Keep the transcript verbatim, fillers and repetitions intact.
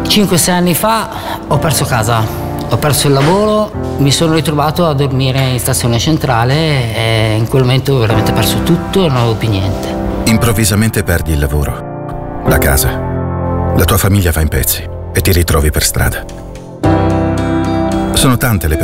cinque sei anni fa ho perso casa, ho perso il lavoro, mi sono ritrovato a dormire in stazione centrale e in quel momento ho veramente perso tutto e non avevo più niente. Improvvisamente perdi il lavoro, la casa, la tua famiglia va in pezzi e ti ritrovi per strada. Sono tante le